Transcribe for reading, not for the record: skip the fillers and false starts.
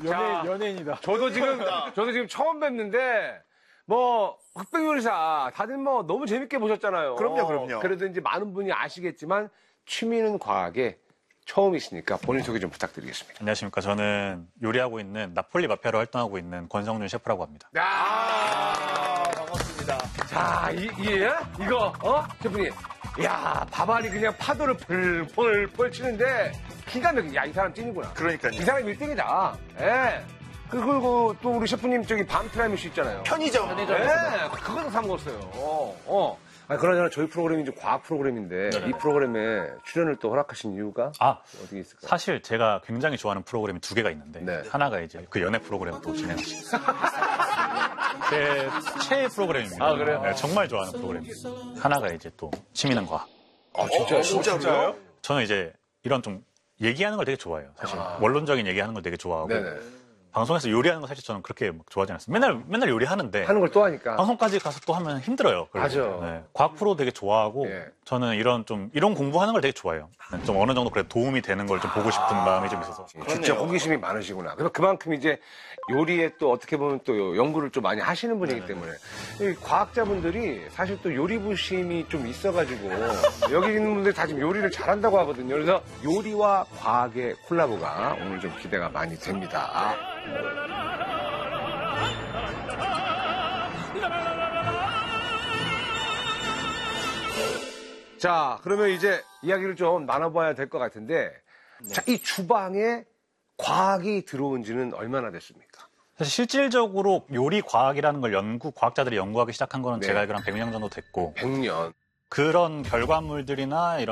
연예인이다. 저도 지금 처음 뵙는데, 뭐, 흑백요리사, 다들 뭐, 너무 재밌게 보셨잖아요. 그럼요. 그래도 이제 많은 분이 아시겠지만, 취미는 과학에 처음이시니까 본인 소개 좀 부탁드리겠습니다. 안녕하십니까. 저는 요리하고 있는 나폴리 마피아로 활동하고 있는 권성준 셰프라고 합니다. 반갑습니다. 자, 이거, 셰프님. 야, 밥알이 그냥 파도를 펄펄 치는데, 기가 막히게, 야, 이 사람 찐이구나. 그러니까요. 이 사람 1등이다. 예. 그리고 또 우리 셰프님 저기 밤 티라미수 있잖아요. 편의점. 예, 그것도 사 먹었어요. 그러나 저희 프로그램이 이제 과학 프로그램인데, 이 프로그램에 출연을 또 허락하신 이유가 어디 있을까요? 사실 제가 굉장히 좋아하는 프로그램이 두 개가 있는데, 네. 하나가 이제 그 연애 프로그램을 또 진행하시고. 제 최애 프로그램입니다. 아, 그래요? 네, 정말 좋아하는 프로그램입니다. 하나가 이제 또 취미는 과학. 진짜요? 저는 이제 이런 좀 얘기하는 걸 되게 좋아해요. 사실 원론적인 얘기하는 걸 되게 좋아하고 네네. 방송에서 요리하는 거 사실 저는 그렇게 막 좋아하지 않았어요. 맨날 요리하는데 하는 걸 또 하니까. 방송까지 가서 또 하면 힘들어요. 맞아. 네, 과학 프로 되게 좋아하고 예. 저는 이런 공부하는 걸 되게 좋아해요. 좀 어느 정도 그래도 도움이 되는 걸 좀 보고 싶은 마음이 좀 있어서. 진짜 호기심이 많으시구나. 그래서 그만큼 이제 요리에 또 어떻게 보면 또 연구를 좀 많이 하시는 분이기 때문에 이 과학자분들이 사실 또 요리 부심이 좀 있어가지고 여기 있는 분들이 다 지금 요리를 잘한다고 하거든요. 그래서 요리와 과학의 콜라보가 오늘 좀 기대가 많이 됩니다. 자, 그러면 이제 이야기를 좀 나눠봐야 될 것 같은데, 자, 이 주방에 과학이 들어온 지는 얼마나 됐습니까? 사실 실질적으로 요리 과학이라는 걸 과학자들이 연구하기 시작한 거는 네. 제가 알기로 한 100년 정도 됐고 100년. 그런 결과물들이나 이런